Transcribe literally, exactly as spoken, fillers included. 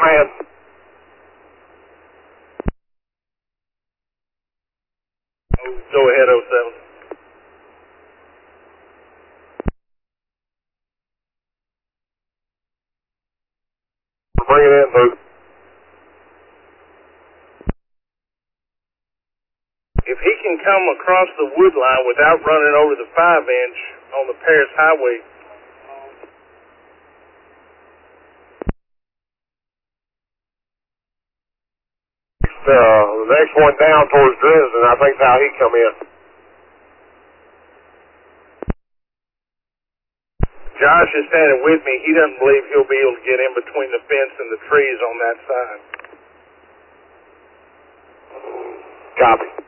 man. Oh, go ahead, oh seven. Bring it in, Luke. If he can come across the wood line without running over the five inch on the Paris Highway, Uh, the next one down towards Dresden, I think is how he come in. Josh is standing with me. He doesn't believe he'll be able to get in between the fence and the trees on that side. Copy.